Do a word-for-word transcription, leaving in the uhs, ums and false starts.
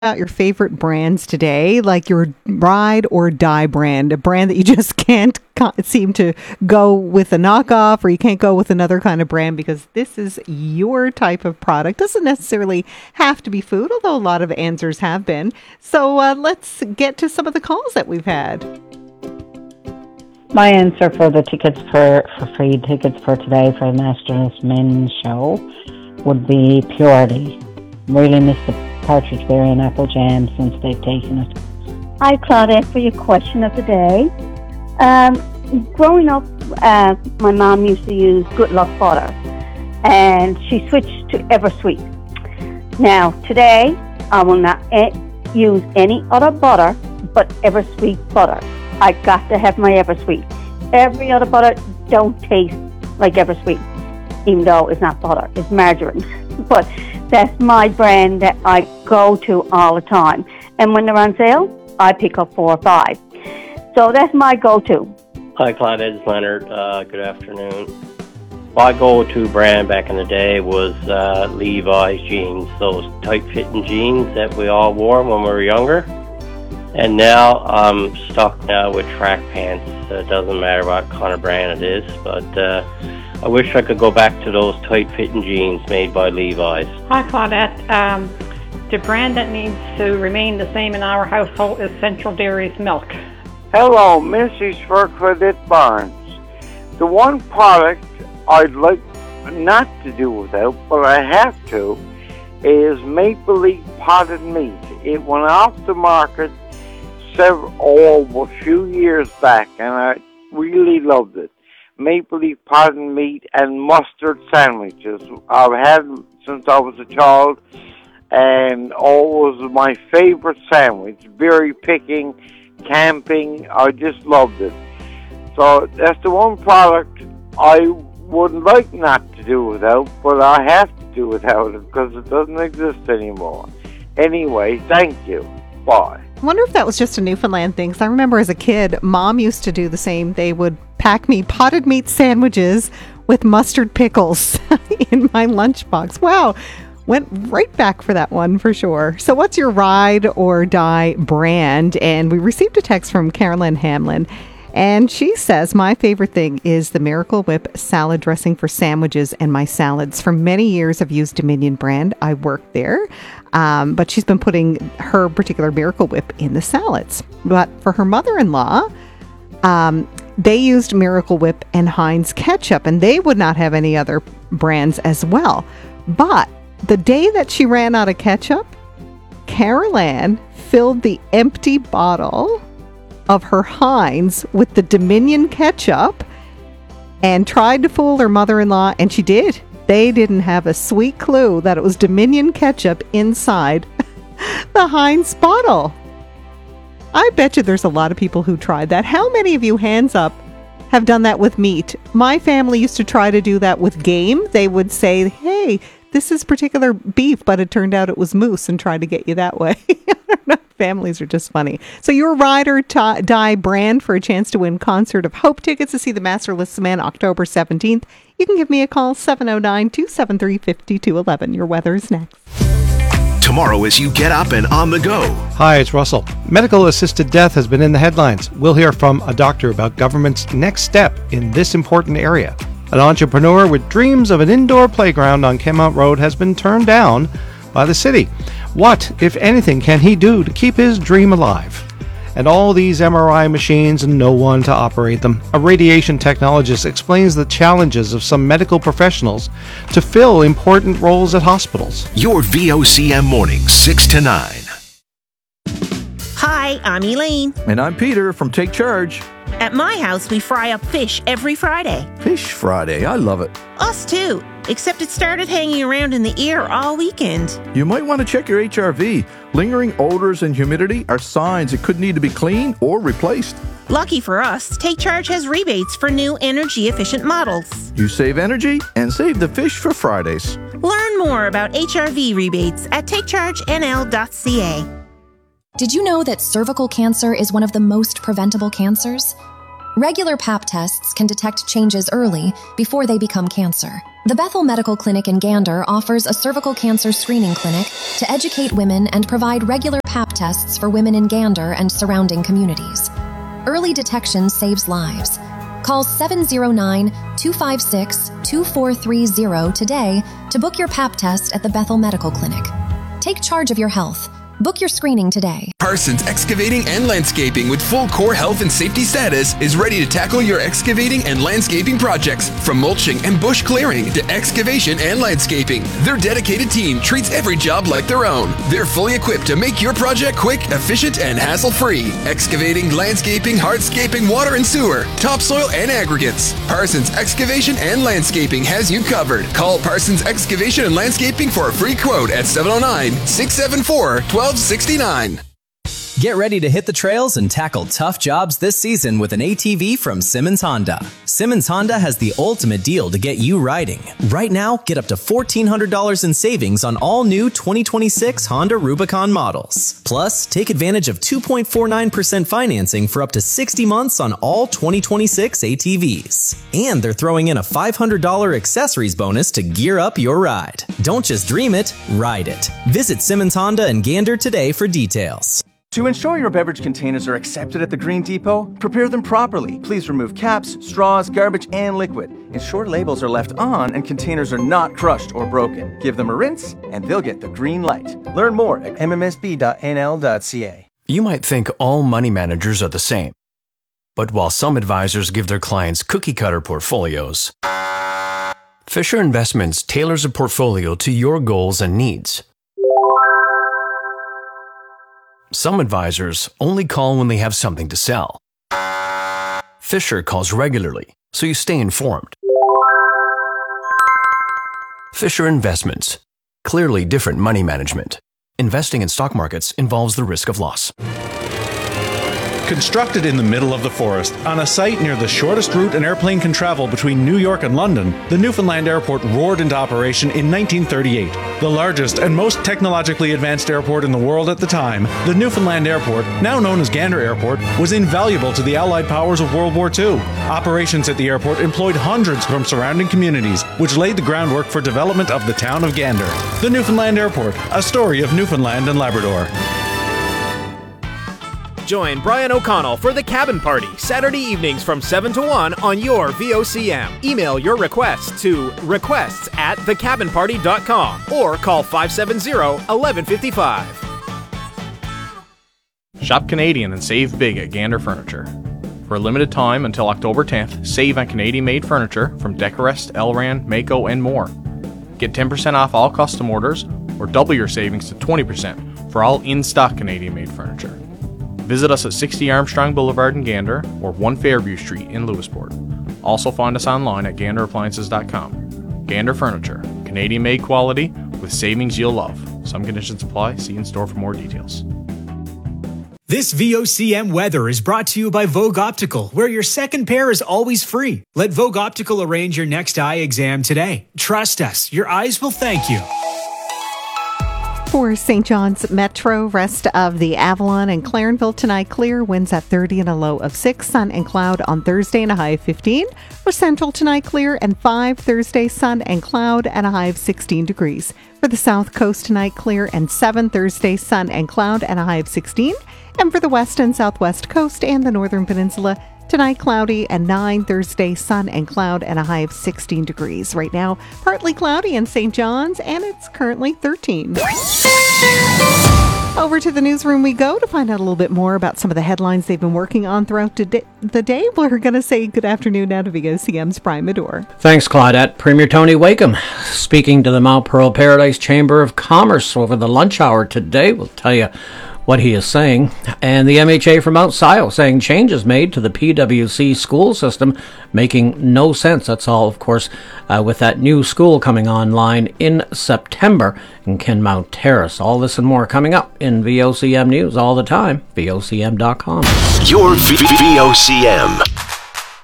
about your favorite brands today, like your ride or die brand, a brand that you just can't co- seem to go with a knockoff, or you can't go with another kind of brand because this is your type of product. Doesn't necessarily have to be food, although a lot of answers have been. So uh, let's get to some of the calls that we've had. My answer for the tickets for, for free tickets for today for Masters Men's Show would be Purity. Really miss the partridge berry and apple jam since they've taken it. Hi, Claudette, for your question of the day. Um, growing up, uh, my mom used to use Good Luck butter, and she switched to Eversweet. Now, today, I will not e- use any other butter but Eversweet butter. I got to have my Eversweet. Every other butter don't taste like Eversweet, even though it's not butter, it's margarine. But that's my brand that I go to all the time. And when they're on sale, I pick up four or five. So that's my go-to. Hi, Claudette, it's Leonard. Uh, good afternoon. My go-to brand back in the day was uh, Levi's jeans, those tight-fitting jeans that we all wore when we were younger. And now I'm stuck now with track pants. It doesn't matter what kind of brand it is, but uh, I wish I could go back to those tight-fitting jeans made by Levi's. Hi, Claudette. Um, the brand that needs to remain the same in our household is Central Dairy's milk. Hello, Missus for Claudette Barnes. The one product I'd like not to do without, but I have to, is Maple Leaf potted meat. It went off the market several, oh, a few years back, and I really loved it. Maple Leaf potted meat and mustard sandwiches. I've had since I was a child, and always my favorite sandwich. Berry picking, camping, I just loved it. So that's the one product I would like not to do without, but I have to do without it because it doesn't exist anymore. Anyway, thank you. Bye. I wonder if that was just a Newfoundland thing, because I remember as a kid, Mom used to do the same. They would pack me potted meat sandwiches with mustard pickles in my lunchbox. Wow. Went right back for that one for sure. So what's your ride or die brand? And we received a text from Carolyn Hamlin, and she says, my favorite thing is the Miracle Whip salad dressing for sandwiches and my salads. For many years, I've used Dominion brand. I worked there. Um, but she's been putting her particular Miracle Whip in the salads. But for her mother-in-law, um, they used Miracle Whip and Heinz ketchup, and they would not have any other brands as well. But the day that she ran out of ketchup, Carol Ann filled the empty bottle of her Heinz with the Dominion ketchup and tried to fool her mother-in-law, and she did. They didn't have a sweet clue that it was Dominion ketchup inside the Heinz bottle. I bet you there's a lot of people who tried that. How many of you, hands up, have done that with meat? My family used to try to do that with game. They would say, hey, this is particular beef, but it turned out it was moose, and tried to get you that way. I don't know. Families are just funny. So your ride or t- die brand for a chance to win Concert of Hope tickets to see the Masterless Man October seventeenth. You can give me a call, seven oh nine, two seven three, five two one one. Your weather's next. Tomorrow as you get up and on the go. Hi, it's Russell. Medical assisted death has been in the headlines. We'll hear from a doctor about government's next step in this important area. An entrepreneur with dreams of an indoor playground on Kenmount Road has been turned down by the city. What, if anything, can he do to keep his dream alive? And all these M R I machines and no one to operate them. A radiation technologist explains the challenges of some medical professionals to fill important roles at hospitals. Your V O C M mornings, six to nine. Hi, I'm Elaine. And I'm Peter from Take Charge. At my house, we fry up fish every Friday. Fish Friday, I love it. Us too, except it started hanging around in the air all weekend. You might want to check your H R V. Lingering odors and humidity are signs it could need to be cleaned or replaced. Lucky for us, Take Charge has rebates for new energy-efficient models. You save energy and save the fish for Fridays. Learn more about H R V rebates at take charge n l dot c a. Did you know that cervical cancer is one of the most preventable cancers? Regular Pap tests can detect changes early before they become cancer. The Bethel Medical Clinic in Gander offers a cervical cancer screening clinic to educate women and provide regular Pap tests for women in Gander and surrounding communities. Early detection saves lives. Call seven oh nine, two five six, two four three zero today to book your Pap test at the Bethel Medical Clinic. Take charge of your health. Book your screening today. Parsons Excavating and Landscaping, with full core health and safety status, is ready to tackle your excavating and landscaping projects. From mulching and bush clearing to excavation and landscaping, their dedicated team treats every job like their own. They're fully equipped to make your project quick, efficient, and hassle-free. Excavating, landscaping, hardscaping, water and sewer, topsoil, and aggregates. Parsons Excavation and Landscaping has you covered. Call Parsons Excavation and Landscaping for a free quote at seven oh nine, six seven four, one two six nine. Get ready to hit the trails and tackle tough jobs this season with an A T V from Simmons Honda. Simmons Honda has the ultimate deal to get you riding. Right now, get up to fourteen hundred dollars in savings on all new twenty twenty-six Honda Rubicon models. Plus, take advantage of two point four nine percent financing for up to sixty months on all twenty twenty-six A T Vs. And they're throwing in a five hundred dollars accessories bonus to gear up your ride. Don't just dream it, ride it. Visit Simmons Honda in Gander today for details. To ensure your beverage containers are accepted at the Green Depot, prepare them properly. Please remove caps, straws, garbage, and liquid. Ensure labels are left on and containers are not crushed or broken. Give them a rinse, and they'll get the green light. Learn more at m m s b dot n l dot c a. You might think all money managers are the same. But while some advisors give their clients cookie-cutter portfolios, Fisher Investments tailors a portfolio to your goals and needs. Some advisors only call when they have something to sell. Fisher calls regularly, so you stay informed. Fisher Investments. Clearly different money management. Investing in stock markets involves the risk of loss. Constructed in the middle of the forest, on a site near the shortest route an airplane can travel between New York and London, the Newfoundland Airport roared into operation in nineteen thirty-eight. The largest and most technologically advanced airport in the world at the time, the Newfoundland Airport, now known as Gander Airport, was invaluable to the Allied powers of World War Two. Operations at the airport employed hundreds from surrounding communities, which laid the groundwork for development of the town of Gander. The Newfoundland Airport, a story of Newfoundland and Labrador. Join Brian O'Connell for The Cabin Party, Saturday evenings from seven to one on your V O C M. Email your requests to requests at the cabin party dot com or call five seven zero, one one five five. Shop Canadian and save big at Gander Furniture. For a limited time until October tenth, save on Canadian-made furniture from Decorest, Elran, Mako, and more. Get ten percent off all custom orders or double your savings to twenty percent for all in-stock Canadian-made furniture. Visit us at sixty Armstrong Boulevard in Gander or one Fairview Street in Lewisport. Also find us online at gander appliances dot com. Gander Furniture, Canadian-made quality with savings you'll love. Some conditions apply. See in store for more details. This V O C M weather is brought to you by Vogue Optical, where your second pair is always free. Let Vogue Optical arrange your next eye exam today. Trust us, your eyes will thank you. For Saint John's Metro, rest of the Avalon and Clarenville tonight clear, winds at thirty and a low of six, sun and cloud on Thursday and a high of fifteen. For Central tonight clear and five, Thursday sun and cloud and a high of sixteen degrees. For the South Coast tonight clear and seven, Thursday sun and cloud and a high of sixteen. And for the West and Southwest Coast and the Northern Peninsula, tonight cloudy and nine, Thursday sun and cloud and a high of sixteen degrees. Right now, partly cloudy in Saint John's, and it's currently thirteen. Over to the newsroom we go to find out a little bit more about some of the headlines they've been working on throughout the day. We're going to say good afternoon now to V O C M's Brian Medore. Thanks, Claudette. Premier Tony Wakeham speaking to the Mount Pearl Paradise Chamber of Commerce over the lunch hour today. We'll tell you what he is saying. And the M H A from Mount Sile saying changes made to the P W C school system making no sense. That's all, of course, uh, with that new school coming online in September in Kenmount Terrace. All this and more coming up in V O C M News all the time. V O C M dot com. Your V O C M.